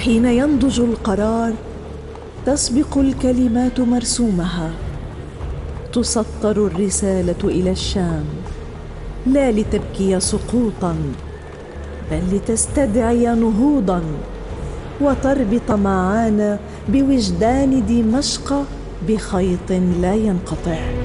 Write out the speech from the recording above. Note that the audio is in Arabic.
حين ينضج القرار تسبق الكلمات مرسومها، تسطر الرسالة إلى الشام، لا لتبكي سقوطا بل لتستدعي نهوضا، وتربط معانا بوجدان دمشق بخيط لا ينقطع.